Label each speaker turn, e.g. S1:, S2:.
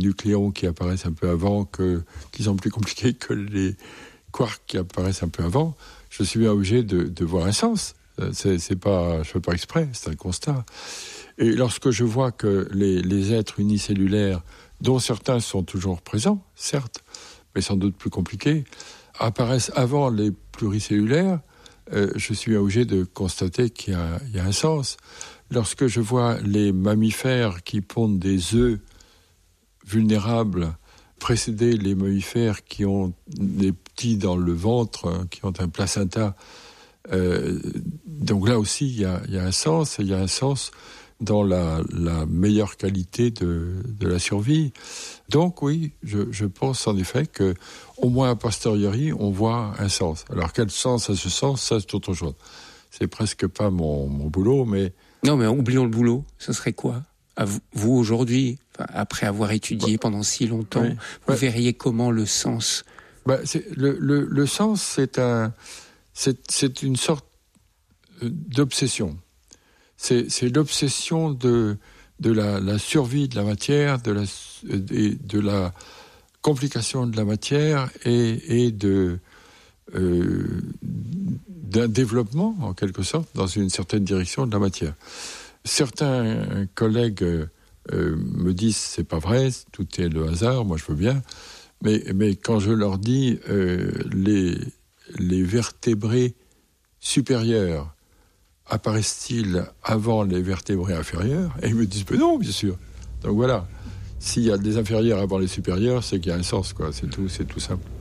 S1: nucléons qui apparaissent un peu avant, qui sont plus compliqués que les quarks qui apparaissent un peu avant, je suis bien obligé de voir un sens. C'est pas, je fais pas exprès, c'est un constat. Et lorsque je vois que les êtres unicellulaires, dont certains sont toujours présents, certes, mais sans doute plus compliqués, apparaissent avant les pluricellulaires, je suis obligé de constater qu'il y a un sens. Lorsque je vois les mammifères qui pondent des œufs vulnérables précéder les mammifères qui ont des petits dans le ventre, qui ont un placenta, donc là aussi il y a un sens, il y a un sens dans la meilleure qualité de la survie. Donc oui, je pense en effet que au moins a posteriori on voit un sens. Alors quel sens a ce sens, ça c'est autre chose. C'est presque pas mon boulot, mais...
S2: Non, mais oublions le boulot, ce serait quoi ? Vous aujourd'hui, après avoir étudié pendant si longtemps, vous verriez comment le sens ?
S1: Le sens, c'est une sorte d'obsession. C'est l'obsession de la survie de la matière, de la complication de la matière et d'un développement, en quelque sorte, dans une certaine direction de la matière. Certains collègues me disent c'est pas vrai, tout est le hasard, moi je veux bien, mais quand je leur dis les vertébrés supérieurs apparaissent-ils avant les vertébrés inférieurs ? Et ils me disent non, bien sûr. Donc voilà, s'il y a des inférieurs avant les supérieurs, c'est qu'il y a un sens, quoi. C'est tout simple.